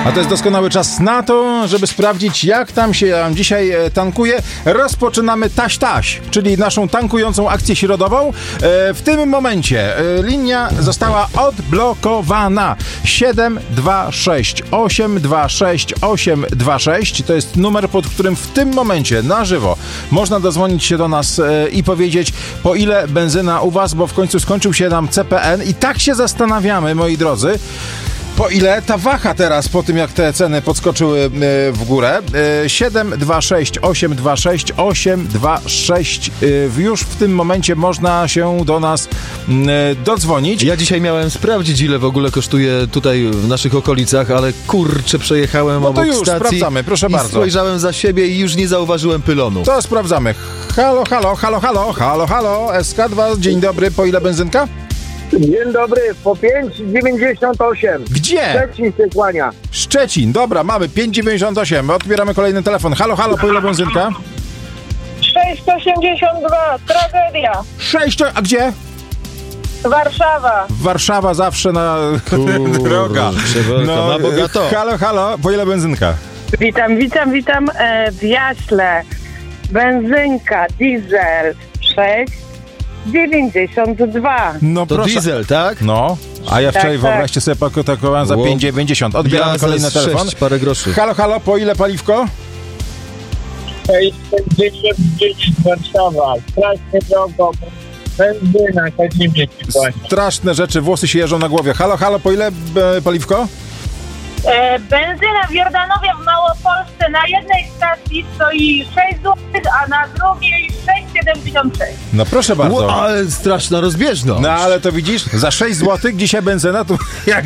A to jest doskonały czas na to, żeby sprawdzić, jak tam się dzisiaj tankuje. Rozpoczynamy taś, czyli naszą tankującą akcję środową. W tym momencie linia została odblokowana. 726 826 826 to jest numer, pod którym w tym momencie na żywo można dodzwonić się do nas i powiedzieć, po ile benzyna u was, bo w końcu skończył się nam CPN i tak się zastanawiamy, moi drodzy, po ile ta waha teraz, po tym jak te ceny podskoczyły w górę. 726 826 826 już w tym momencie można się do nas dodzwonić. Ja dzisiaj miałem sprawdzić, ile w ogóle kosztuje tutaj w naszych okolicach, ale kurczę, przejechałem obok już stacji sprawdzamy, proszę bardzo. Spojrzałem za siebie i już nie zauważyłem pylonu. To sprawdzamy. Halo, SK2, dzień dobry, po ile benzynka? Dzień dobry, po 5,98. Gdzie? Szczecin się kłania. Szczecin, dobra, mamy 5,98. Odbieramy kolejny telefon. Halo, po ile benzynka? 6,82, tragedia. 6, a gdzie? Warszawa. Warszawa zawsze na droga. Na bogato. Halo, po ile benzynka? Witam. W Jaśle. Benzynka, diesel 6,92. No To proszę. diesel, tak? No, a ja wczoraj, tak. wyobraźcie sobie, pakowałem za 5,90. Odbieramy kolejny telefon. Parę groszy. Halo, po ile paliwko? 6,99 Warszawa. Strasznie drogo. Benzyna, chodźmy. Straszne rzeczy, włosy się jeżą na głowie. Halo, po ile paliwko? Benzyna w Jordanowie w Małopolsce na jednej stacji stoi 6 zł, a na drugiej 6,76. No proszę bardzo. Ale straszna rozbieżność. No ale to widzisz, za 6 zł dzisiaj benzyna, to jak